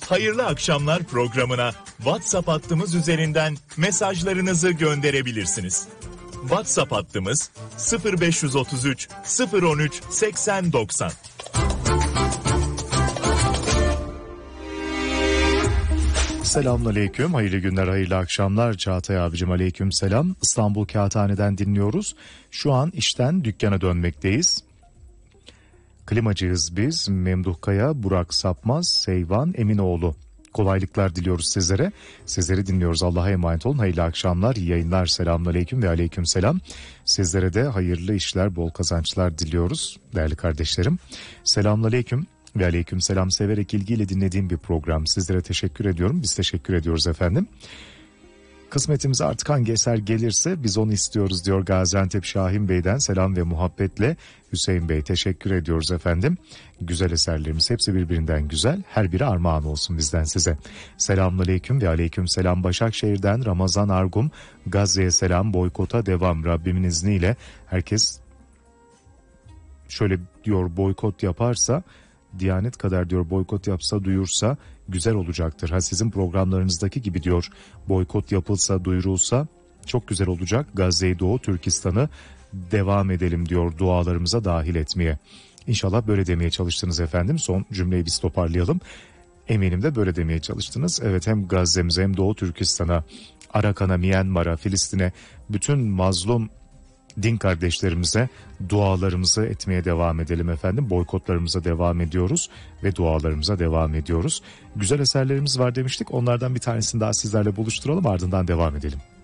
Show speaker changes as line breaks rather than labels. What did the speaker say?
Hayırlı akşamlar programına WhatsApp hattımız üzerinden mesajlarınızı gönderebilirsiniz. WhatsApp hattımız 0533 013 8090.
Selamünaleyküm, hayırlı günler, hayırlı akşamlar. Çağatay abicim aleyküm selam. İstanbul Kağıthane'den dinliyoruz. Şu an işten dükkana dönmekteyiz. Klimacıyız biz. Memduh Kaya, Burak Sapmaz, Seyvan Eminoğlu. Kolaylıklar diliyoruz sizlere. Sizleri dinliyoruz. Allah'a emanet olun. Hayırlı akşamlar, iyi yayınlar. Selamünaleyküm ve aleyküm selam. Sizlere de hayırlı işler, bol kazançlar diliyoruz değerli kardeşlerim. Selamünaleyküm ve aleyküm selam. Severek ilgiyle dinlediğim bir program. Sizlere teşekkür ediyorum. Biz teşekkür ediyoruz efendim. Kısmetimize artık hangi eser gelirse biz onu istiyoruz diyor Gaziantep Şahin Bey'den selam ve muhabbetle Hüseyin Bey, teşekkür ediyoruz efendim. Güzel eserlerimiz hepsi birbirinden güzel, her biri armağan olsun bizden size. Selamünaleyküm ve aleyküm selam. Başakşehir'den Ramazan Argum, Gazze'ye selam, boykota devam. Rabbimin izniyle herkes şöyle diyor, boykot yaparsa, Diyanet kadar diyor boykot yapsa, duyursa güzel olacaktır. Ha, sizin programlarınızdaki gibi diyor, boykot yapılsa, duyurulsa çok güzel olacak. Gazze'yi, Doğu Türkistan'ı devam edelim diyor, dualarımıza dahil etmeye. İnşallah böyle demeye çalıştınız efendim. Son cümleyi biz toparlayalım. Eminim de böyle demeye çalıştınız. Evet, hem Gazze'mize hem Doğu Türkistan'a, Arakan'a, Myanmar'a, Filistin'e, bütün mazlum din kardeşlerimize dualarımızı etmeye devam edelim efendim. Boykotlarımıza devam ediyoruz ve dualarımıza devam ediyoruz. Güzel eserlerimiz var demiştik. Onlardan bir tanesini daha sizlerle buluşturalım, ardından devam edelim.